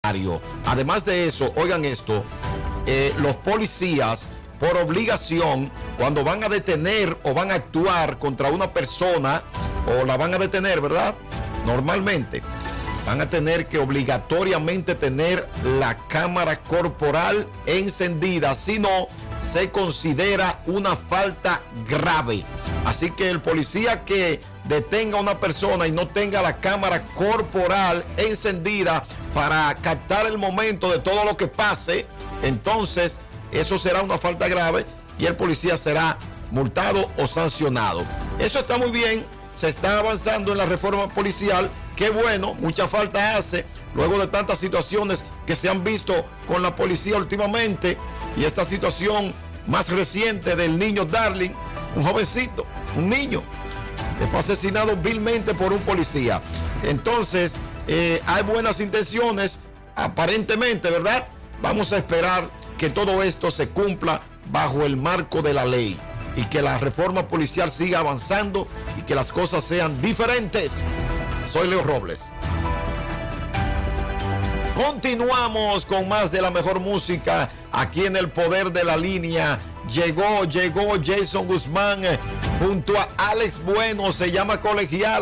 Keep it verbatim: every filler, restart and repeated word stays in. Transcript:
diario. Además de eso, oigan esto, eh, los policías por obligación, cuando van a detener o van a actuar contra una persona o la van a detener, ¿verdad? Normalmente van a tener que obligatoriamente tener la cámara corporal encendida, si no, se considera una falta grave. Así que el policía que detenga a una persona y no tenga la cámara corporal encendida para captar el momento de todo lo que pase, entonces eso será una falta grave y el policía será multado o sancionado. Eso está muy bien, se está avanzando en la reforma policial. Qué bueno, mucha falta hace luego de tantas situaciones que se han visto con la policía últimamente, y esta situación más reciente del niño Darling, un jovencito, un niño que fue asesinado vilmente por un policía. Entonces, eh, hay buenas intenciones, aparentemente, ¿verdad? Vamos a esperar que todo esto se cumpla bajo el marco de la ley y que la reforma policial siga avanzando y que las cosas sean diferentes. Soy Leo Robles. Continuamos con más de la mejor música aquí en El Poder de la Línea. Llegó, llegó Jason Guzmán junto a Alex Bueno, se llama Colegial.